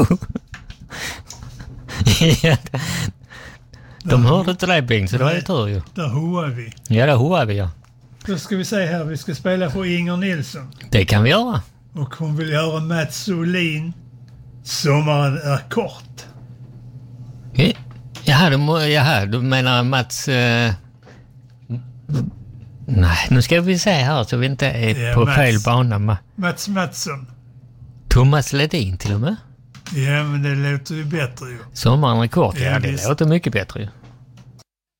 Ja, de hörde inte dig, Bing, så det var ju tur ju. Där hoar vi. Ja, det hoar vi, ja. Då ska vi säga här, vi ska spela för Inger Nilsson. Det kan vi göra. Och hon vill göra Mats Olin. Sommaren är kort. Jaha, du menar Mats... Nej, nu ska vi se här så vi inte är på fel bana. Mats Mattsson. Thomas Ledin till och med. Ja, men det låter ju bättre ju. Sommaren är kort, ja det låter mycket bättre ju.